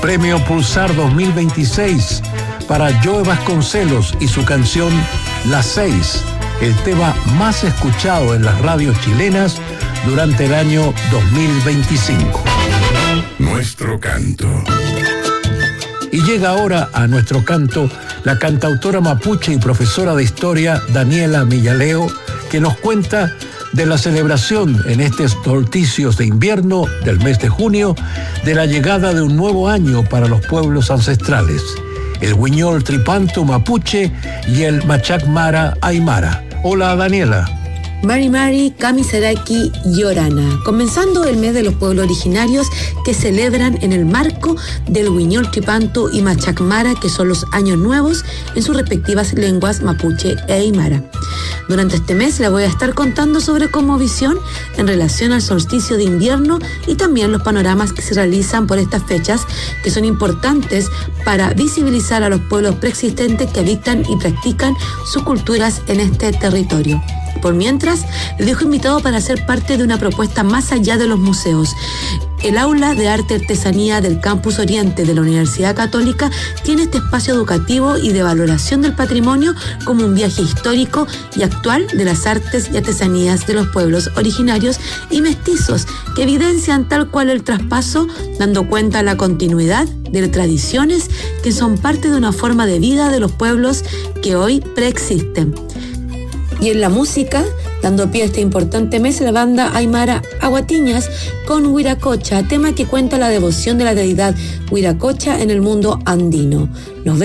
Premio Pulsar 2026 para Joe Vasconcelos y su canción Las 6, el tema más escuchado en las radios chilenas durante el año 2025. Nuestro canto. Y llega ahora a nuestro canto la cantautora mapuche y profesora de historia Daniela Millaleo, que nos cuenta de la celebración en estos solsticios de invierno del mes de junio de la llegada de un nuevo año para los pueblos ancestrales, el Huiñol Tripantu mapuche y el Machac Mara Aymara. Hola, Daniela. Mari Mari, Kamisaraki y Orana, comenzando el mes de los pueblos originarios que celebran en el marco del Huiñol Tripantu y Machac Mara, que son los años nuevos en sus respectivas lenguas mapuche e aymara. Durante este mes les voy a estar contando sobre cosmovisión en relación al solsticio de invierno y también los panoramas que se realizan por estas fechas, que son importantes para visibilizar a los pueblos preexistentes que habitan y practican sus culturas en este territorio. Por mientras, les dejo invitado para ser parte de una propuesta más allá de los museos. El Aula de Arte y Artesanía del Campus Oriente de la Universidad Católica tiene este espacio educativo y de valoración del patrimonio como un viaje histórico y actual de las artes y artesanías de los pueblos originarios y mestizos, que evidencian tal cual el traspaso, dando cuenta de la continuidad de tradiciones que son parte de una forma de vida de los pueblos que hoy preexisten. Y en la música, dando pie a este importante mes, la banda aymara Aguatiñas con Huiracocha, tema que cuenta la devoción de la deidad Huiracocha en el mundo andino. Nos